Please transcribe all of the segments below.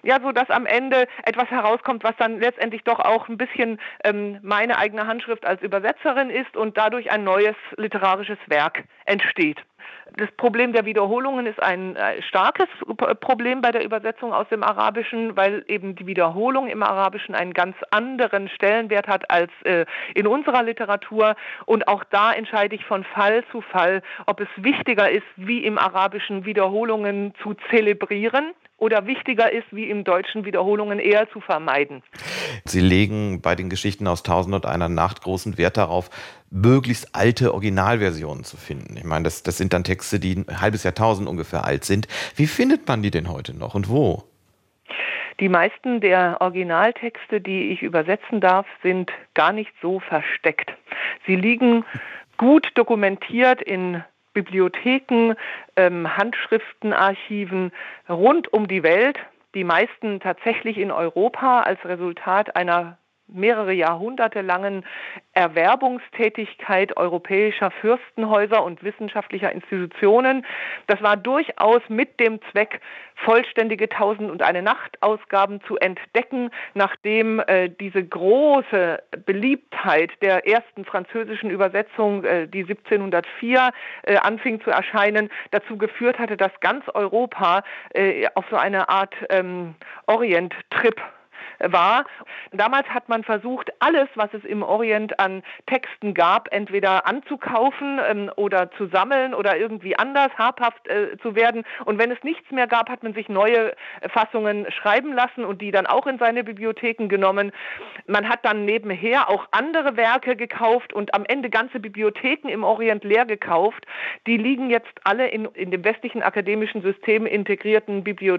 Ja, so dass am Ende etwas herauskommt, was dann letztendlich doch auch ein bisschen meine eigene Handschrift als Übersetzerin ist und dadurch ein neues literarisches Werk entsteht. Das Problem der Wiederholungen ist ein starkes Problem bei der Übersetzung aus dem Arabischen, weil eben die Wiederholung im Arabischen einen ganz anderen Stellenwert hat als in unserer Literatur. Und auch da entscheide ich von Fall zu Fall, ob es wichtiger ist, wie im Arabischen Wiederholungen zu zelebrieren oder wichtiger ist, wie im Deutschen Wiederholungen eher zu vermeiden. Sie legen bei den Geschichten aus 1001 Nacht großen Wert darauf, möglichst alte Originalversionen zu finden. Ich meine, das sind dann Texte, die ein halbes Jahrtausend ungefähr alt sind. Wie findet man die denn heute noch und wo? Die meisten der Originaltexte, die ich übersetzen darf, sind gar nicht so versteckt. Sie liegen gut dokumentiert in Bibliotheken, Handschriftenarchiven rund um die Welt, die meisten tatsächlich in Europa als Resultat einer mehrere Jahrhunderte langen Erwerbungstätigkeit europäischer Fürstenhäuser und wissenschaftlicher Institutionen. Das war durchaus mit dem Zweck, vollständige 1001 Nacht Ausgaben zu entdecken, nachdem diese große Beliebtheit der ersten französischen Übersetzung, die 1704 anfing zu erscheinen, dazu geführt hatte, dass ganz Europa auf so eine Art Orient-Trip war. Damals hat man versucht, alles, was es im Orient an Texten gab, entweder anzukaufen oder zu sammeln oder irgendwie anders habhaft zu werden. Und wenn es nichts mehr gab, hat man sich neue Fassungen schreiben lassen und die dann auch in seine Bibliotheken genommen. Man hat dann nebenher auch andere Werke gekauft und am Ende ganze Bibliotheken im Orient leer gekauft. Die liegen jetzt alle in dem westlichen akademischen System integrierten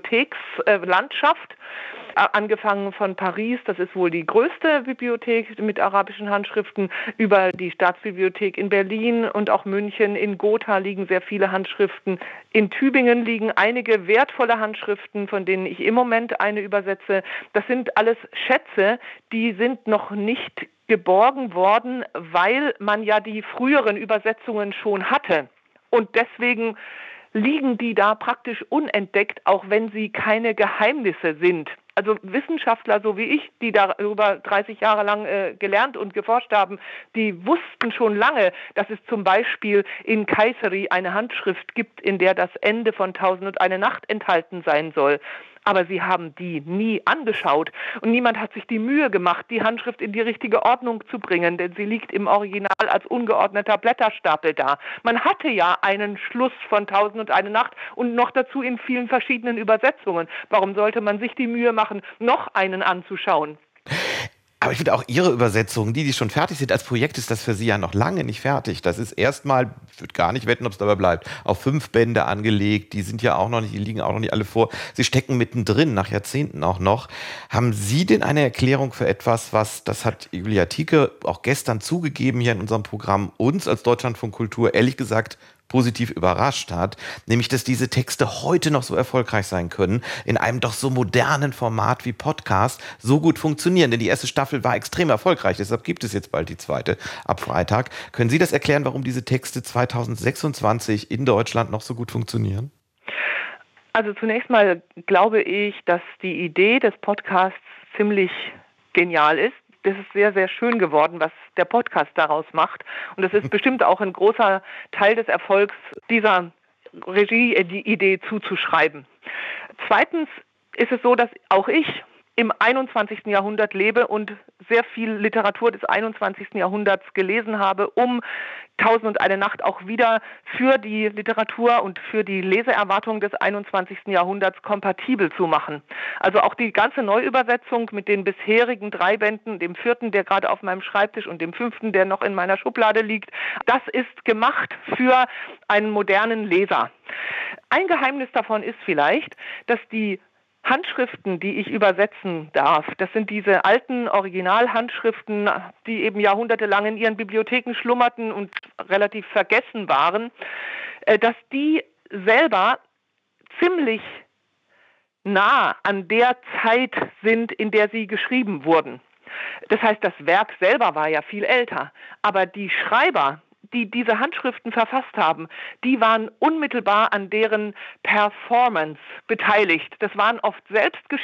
Bibliothekslandschaft. Angefangen von Paris, das ist wohl die größte Bibliothek mit arabischen Handschriften, über die Staatsbibliothek in Berlin und auch München. In Gotha liegen sehr viele Handschriften. In Tübingen liegen einige wertvolle Handschriften, von denen ich im Moment eine übersetze. Das sind alles Schätze, die sind noch nicht geborgen worden, weil man ja die früheren Übersetzungen schon hatte. Und deswegen liegen die da praktisch unentdeckt, auch wenn sie keine Geheimnisse sind. Also Wissenschaftler, so wie ich, die darüber 30 Jahre lang gelernt und geforscht haben, die wussten schon lange, dass es zum Beispiel in Kayseri eine Handschrift gibt, in der das Ende von 1001 Nacht enthalten sein soll. Aber sie haben die nie angeschaut und niemand hat sich die Mühe gemacht, die Handschrift in die richtige Ordnung zu bringen, denn sie liegt im Original als ungeordneter Blätterstapel da. Man hatte ja einen Schluss von 1001 Nacht und noch dazu in vielen verschiedenen Übersetzungen. Warum sollte man sich die Mühe machen, noch einen anzuschauen? Aber ich finde auch Ihre Übersetzungen, die schon fertig sind, als Projekt ist das für Sie ja noch lange nicht fertig. Das ist erstmal, ich würde gar nicht wetten, ob es dabei bleibt, auf 5 Bände angelegt. Die sind ja auch noch nicht, die liegen auch noch nicht alle vor. Sie stecken mittendrin, nach Jahrzehnten auch noch. Haben Sie denn eine Erklärung für etwas, das hat Julia Thieke auch gestern zugegeben hier in unserem Programm, uns als Deutschlandfunk Kultur, ehrlich gesagt, positiv überrascht hat, nämlich, dass diese Texte heute noch so erfolgreich sein können, in einem doch so modernen Format wie Podcast so gut funktionieren. Denn die erste Staffel war extrem erfolgreich, deshalb gibt es jetzt bald die zweite ab Freitag. Können Sie das erklären, warum diese Texte 2026 in Deutschland noch so gut funktionieren? Also zunächst mal glaube ich, dass die Idee des Podcasts ziemlich genial ist. Das ist sehr, sehr schön geworden, was der Podcast daraus macht. Und das ist bestimmt auch ein großer Teil des Erfolgs dieser Regie-Idee zuzuschreiben. Zweitens ist es so, dass auch ich im 21. Jahrhundert lebe und sehr viel Literatur des 21. Jahrhunderts gelesen habe, um 1001 Nacht auch wieder für die Literatur und für die Leseerwartung des 21. Jahrhunderts kompatibel zu machen. Also auch die ganze Neuübersetzung mit den bisherigen 3 Bänden, dem 4., der gerade auf meinem Schreibtisch, und dem 5., der noch in meiner Schublade liegt, das ist gemacht für einen modernen Leser. Ein Geheimnis davon ist vielleicht, dass die Handschriften, die ich übersetzen darf, das sind diese alten Originalhandschriften, die eben jahrhundertelang in ihren Bibliotheken schlummerten und relativ vergessen waren, dass die selber ziemlich nah an der Zeit sind, in der sie geschrieben wurden. Das heißt, das Werk selber war ja viel älter, aber die Schreiber, die diese Handschriften verfasst haben, die waren unmittelbar an deren Performance beteiligt. Das waren oft selbst